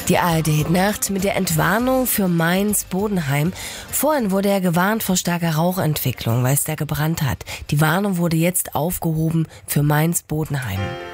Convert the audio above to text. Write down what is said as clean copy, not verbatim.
Die ARD-Nacht mit der Entwarnung für Mainz-Bodenheim. Vorhin wurde ja gewarnt vor starker Rauchentwicklung, weil es da gebrannt hat. Die Warnung wurde jetzt aufgehoben für Mainz-Bodenheim.